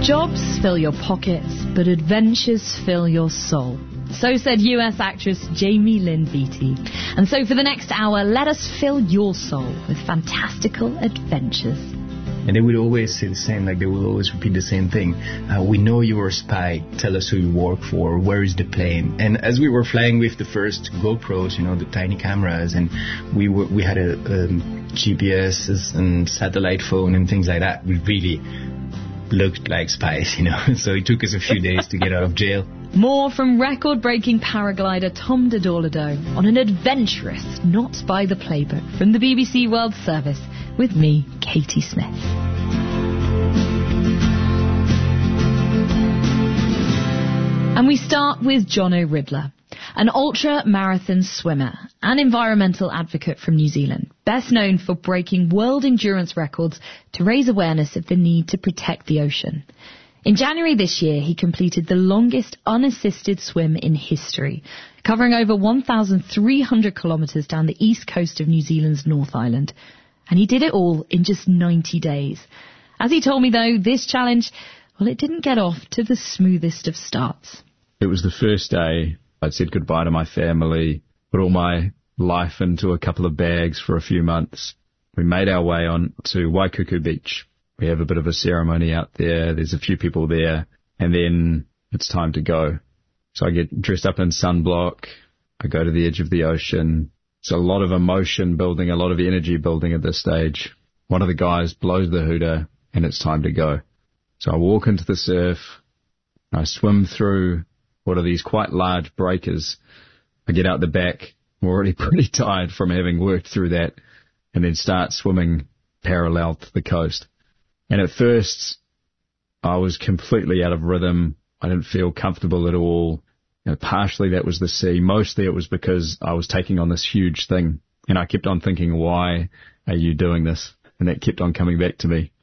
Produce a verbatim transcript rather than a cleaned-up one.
Jobs fill your pockets, but adventures fill your soul. So said U S actress Jamie Lynn Beatty. And so for the next hour, let us fill your soul with fantastical adventures. And they would always say the same, like they will always repeat the same thing. Uh, we know you're a spy. Tell us who you work for. Where is the plane? And as we were flying with the first GoPros, you know, the tiny cameras, and we were, we had a um, G P S and satellite phone and things like that, we really looked like spies, you know. So it took us a few days to get out of jail. More from record-breaking paraglider Tom de Dorlado on an adventurous Not by the Playbook from the B B C World Service with me, Katie Smith. And we start with Jono Riddler, an ultra-marathon swimmer and environmental advocate from New Zealand, best known for breaking world endurance records to raise awareness of the need to protect the ocean. In January this year, he completed the longest unassisted swim in history, covering over one thousand three hundred kilometres down the east coast of New Zealand's North Island. And he did it all in just ninety days. As he told me, though, this challenge, well, it didn't get off to the smoothest of starts. It was the first day I'd said goodbye to my family, put all my life into a couple of bags for a few months. We made our way on to Waikuku Beach. We have a bit of a ceremony out there. There's a few people there. And then it's time to go. So I get dressed up in sunblock. I go to the edge of the ocean. It's a lot of emotion building, a lot of energy building at this stage. One of the guys blows the hooter and it's time to go. So I walk into the surf. I swim through what are these quite large breakers. I get out the back. I'm already pretty tired from having worked through that, and then start swimming parallel to the coast. And at first, I was completely out of rhythm. I didn't feel comfortable at all. You know, partially that was the sea. Mostly it was because I was taking on this huge thing. And I kept on thinking, why are you doing this? And that kept on coming back to me.